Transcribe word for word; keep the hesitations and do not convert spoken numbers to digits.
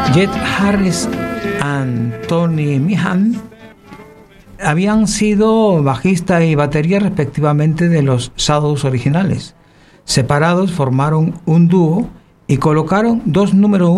Jet Harris y Tony Meehan habían sido bajista y batería respectivamente de los Shadows originales. Separados formaron un dúo y colocaron dos número